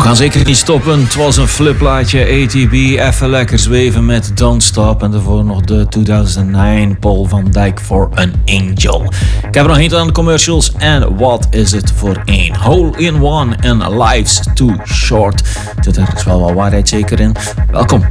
gaan zeker niet stoppen. Het was een flipplaatje. ATB, even lekker zweven met Don't Stop. En daarvoor nog de 2009 Paul van Dijk for an Angel. Ik heb er nog eentje aan de commercials. En wat is het voor één? Hole in One en Life's Too Short. Er is wel wat waarheid zeker in. Welkom.